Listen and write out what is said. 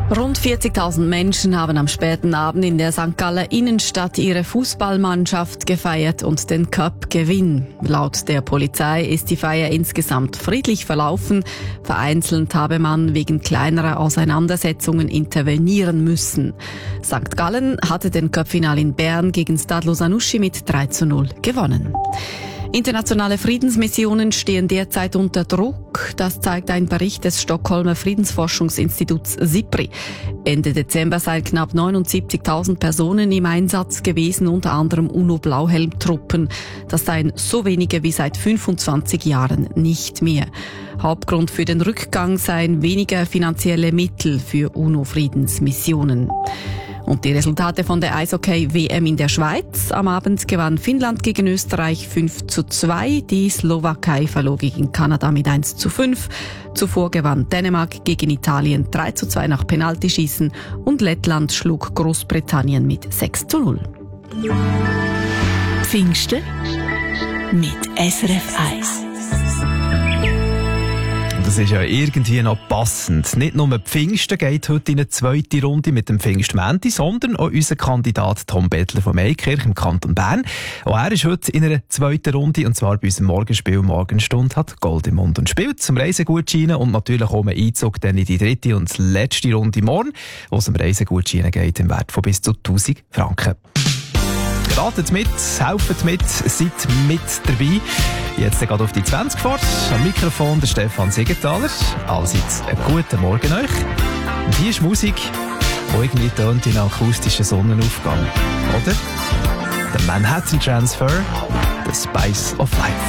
Rund 40.000 Menschen haben am späten Abend in der St. Galler Innenstadt ihre Fußballmannschaft gefeiert und den Cup-Gewinn. Laut der Polizei ist die Feier insgesamt friedlich verlaufen. Vereinzelt habe man wegen kleinerer Auseinandersetzungen intervenieren müssen. St. Gallen hatte den Cup-Final in Bern gegen Stade Lausanne mit 3:0 gewonnen. Internationale Friedensmissionen stehen derzeit unter Druck. Das zeigt ein Bericht des Stockholmer Friedensforschungsinstituts SIPRI. Ende Dezember seien knapp 79.000 Personen im Einsatz gewesen, unter anderem UNO-Blauhelm-Truppen. Das seien so wenige wie seit 25 Jahren nicht mehr. Hauptgrund für den Rückgang seien weniger finanzielle Mittel für UNO-Friedensmissionen. Und die Resultate von der Eishockey-WM in der Schweiz. Am Abend gewann Finnland gegen Österreich 5:2. Die Slowakei verlor gegen Kanada mit 1:5. Zuvor gewann Dänemark gegen Italien 3:2 nach Penaltyschießen und Lettland schlug Großbritannien mit 6:0. Pfingsten mit SRF 1. Das ist ja irgendwie noch passend. Nicht nur Pfingsten geht heute in eine zweite Runde mit dem Pfingstmänti, sondern auch unser Kandidat Tom Bettler von Meikirch im Kanton Bern. Auch er ist heute in einer zweiten Runde, und zwar bei unserem Morgenspiel Morgenstunde, hat Gold im Mund und spielt zum Reisegutscheinen und natürlich auch einen Einzug dann in die dritte und letzte Runde morgen, wo es um Reisegutscheinen geht im Wert von bis zu 1'000 Franken. Ratet mit, helft mit, seid mit dabei. Jetzt geht auf die 20 fort. Am Mikrofon der Stefan Siegenthaler. Allseits einen guten Morgen euch. Und hier ist Musik, die irgendwie tönt in akustischen Sonnenaufgang. Oder? Der Manhattan Transfer, The Spice of Life.